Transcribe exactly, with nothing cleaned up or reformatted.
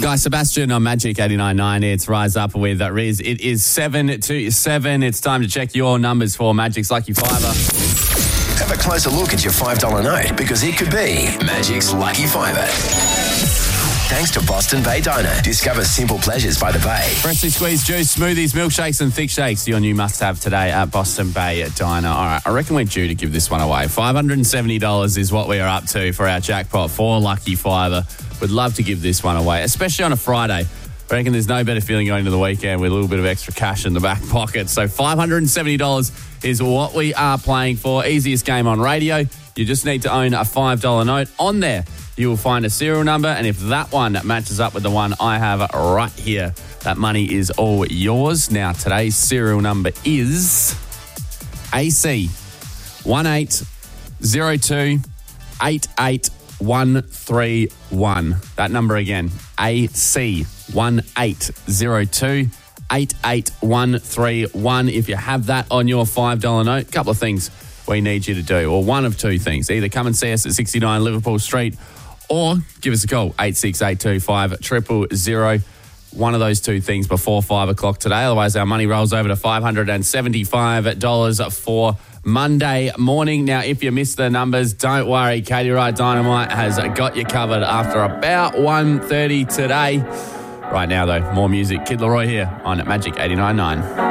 Guy Sebastian on Magic eighty-nine point nine. It's Rise Up with Riz. It is seven to seven. It's time to check your numbers for Magic's Lucky Fiver. Have a closer look at your five dollar note because it could be Magic's Lucky Fiver. Thanks to Boston Bay Diner. Discover simple pleasures by the bay. Freshly squeezed juice, smoothies, milkshakes and thick shakes. Your new must-have today at Boston Bay Diner. All right, I reckon we're due to give this one away. five hundred seventy dollars is what we are up to for our jackpot for Lucky Fiver. Would love to give this one away, especially on a Friday. I reckon there's no better feeling going to the weekend with a little bit of extra cash in the back pocket. So five hundred seventy dollars is what we are playing for. Easiest game on radio. You just need to own a five dollar note. On there, you will find a serial number, and if that one matches up with the one I have right here, that money is all yours. Now, today's serial number is A C one eight zero two eight eight one three one. That number again, A C one eight zero two eight eight one three one. If you have that on your five dollar note, a couple of things we need you to do, or one of two things. Either come and see us at sixty-nine Liverpool Street, or give us a call, eight six eight two five zero zero zero. One of those two things before five o'clock today. Otherwise, our money rolls over to five hundred seventy-five dollars for Monday morning. Now, if you missed the numbers, don't worry. Katie Wright Dynamite has got you covered after about one thirty today. Right now, though, more music. Kid Laroi here on Magic eighty-nine point nine.